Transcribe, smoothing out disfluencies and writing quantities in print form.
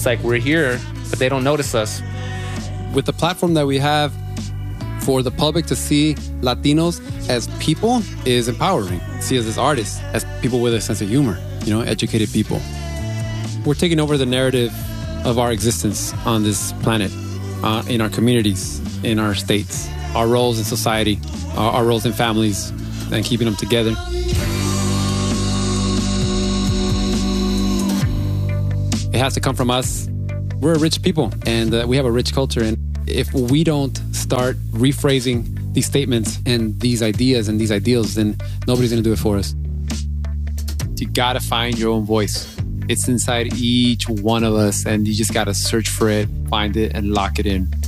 It's like we're here, but they don't notice us. With the platform that we have, for the public to see Latinos as people is empowering. See us as artists, as people with a sense of humor, educated people. We're taking over the narrative of our existence on this planet, in our communities, in our states, our roles in society, our roles in families, and keeping them together. It has to come from us. We're a rich people, and we have a rich culture. And if we don't start rephrasing these statements and these ideas and these ideals, then nobody's going to do it for us. You got to find your own voice. It's inside each one of us, and you just got to search for it, find it, and lock it in.